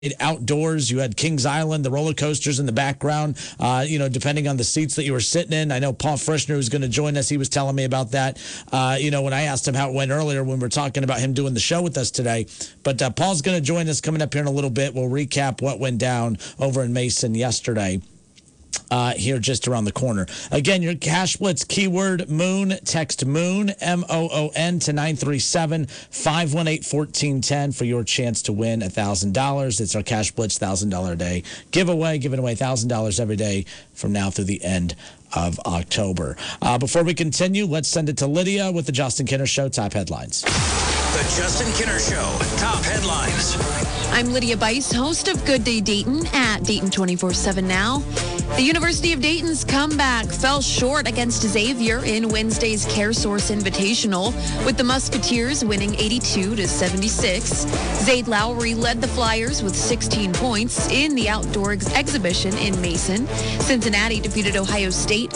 outdoors. You had Kings Island, the roller coasters in the background, depending on the seats that you were sitting in. I know Paul Frischner was going to join us. He was telling me about that, when I asked him how it went earlier when we were talking about him doing the show with us today. But Paul's going to join us coming up here in a little bit. We'll recap what went down over in Mason yesterday. Here just around the corner. Again, your Cash Blitz keyword MOON. Text MOON, MOON, to 937-518-1410 for your chance to win $1,000. It's our Cash Blitz $1,000 a day giveaway, giving away $1,000 every day from now through the end of October. Before we continue, let's send it to Lydia with the Justin Kinner Show top headlines. The Justin Kinner Show top headlines. I'm Lydia Bice, host of Good Day Dayton at Dayton 24/7 Now. The University of Dayton's comeback fell short against Xavier in Wednesday's CareSource Invitational, with the Musketeers winning 82-76. Zayd Lowry led the Flyers with 16 points in the outdoor exhibition in Mason. Cincinnati defeated Ohio State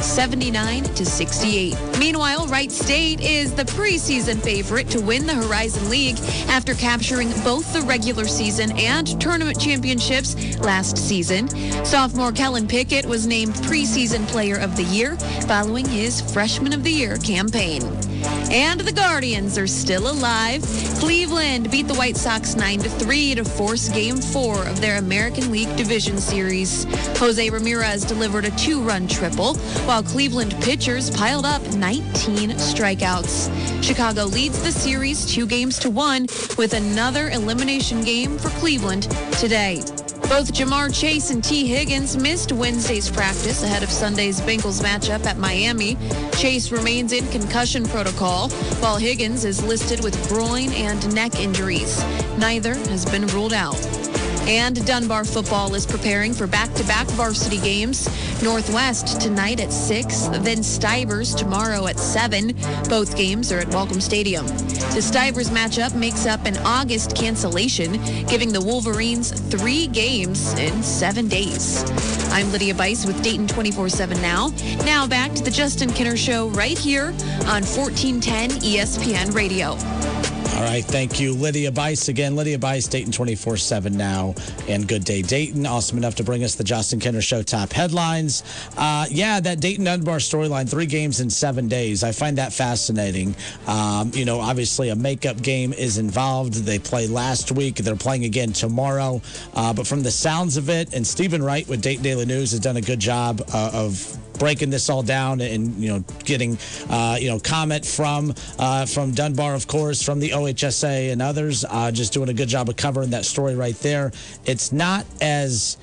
79-68. Meanwhile, Wright State is the preseason favorite to win the Horizon League after capturing both the regular season and tournament championships last season. Sophomore Kellen Pickett was named preseason player of the year following his freshman of the year campaign. And the Guardians are still alive. Cleveland beat the White Sox 9-3 to force Game 4 of their American League Division Series. Jose Ramirez delivered a 2-run triple, while Cleveland pitchers piled up 19 strikeouts. Chicago leads the series 2-1 with another elimination game for Cleveland today. Both Jamar Chase and T. Higgins missed Wednesday's practice ahead of Sunday's Bengals matchup at Miami. Chase remains in concussion protocol, while Higgins is listed with groin and neck injuries. Neither has been ruled out. And Dunbar football is preparing for back-to-back varsity games. Northwest tonight at 6, then Stivers tomorrow at 7. Both games are at Welcome Stadium. The Stivers matchup makes up an August cancellation, giving the Wolverines 3 games in 7 days. I'm Lydia Bice with Dayton 24/7 Now. Now back to the Justin Kinner Show right here on 1410 ESPN Radio. All right, thank you, Lydia Bice. Again, Lydia Bice, Dayton 24/7 Now, and Good Day Dayton. Awesome enough to bring us the Justin Kinner Show top headlines. That Dayton Dunbar storyline, 3 games in 7 days. I find that fascinating. Obviously a makeup game is involved. They played last week. They're playing again tomorrow. But from the sounds of it, and Stephen Wright with Dayton Daily News has done a good job of breaking this all down and getting comment from Dunbar, of course, from the OHSA and others, just doing a good job of covering that story right there. It's not as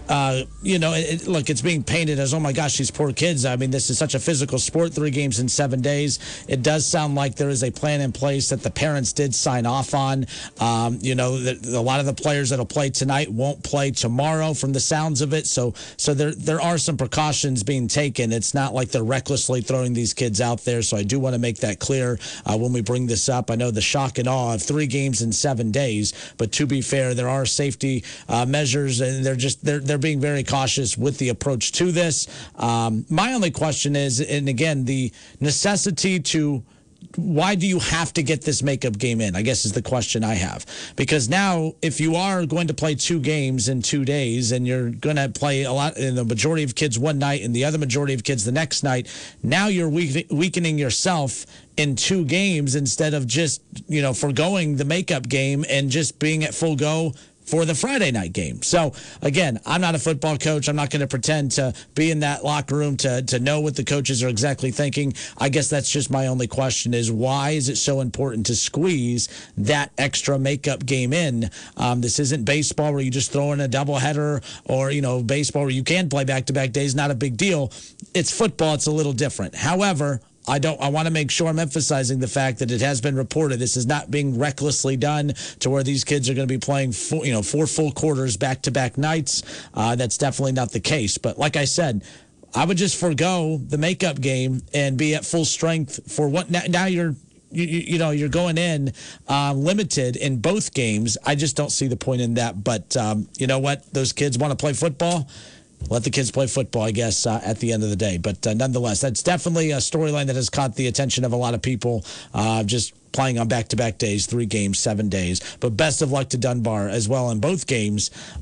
look, it's being painted as, oh my gosh, these poor kids. I mean, this is such a physical sport, 3 games in 7 days. It does sound like there is a plan in place that the parents did sign off on. A lot of the players that'll play tonight won't play tomorrow from the sounds of it. So there are some precautions being taken. It's not like they're recklessly throwing these kids out there. So I do want to make that clear when we bring this up. I know the shock and awe of 3 games in 7 days, but to be fair, there are safety measures, and they're being very cautious with the approach to this. My only question is, and again, the necessity to, why do you have to get this makeup game in, I guess is the question I have. Because now, if you are going to play 2 games in 2 days, and you're going to play a lot, and the majority of kids one night and the other majority of kids the next night, now you're weakening yourself in 2 games instead of just, foregoing the makeup game and just being at full go for the Friday night game. So, again, I'm not a football coach. I'm not going to pretend to be in that locker room to know what the coaches are exactly thinking. I guess that's just my only question is, why is it so important to squeeze that extra makeup game in? This isn't baseball where you just throw in a doubleheader, or, baseball where you can play back-to-back days, not a big deal. It's football. It's a little different. However, I want to make sure I'm emphasizing the fact that it has been reported. This is not being recklessly done to where these kids are going to be playing 4 full quarters back-to-back nights. That's definitely not the case. But like I said, I would just forego the makeup game and be at full strength for what now you're going in limited in both games. I just don't see the point in that. But you know what? Those kids want to play football. let the kids play football, I guess, at the end of the day. But nonetheless, that's definitely a storyline that has caught the attention of a lot of people. Just playing on back-to-back days, 3 games, 7 days. But best of luck to Dunbar as well in both games.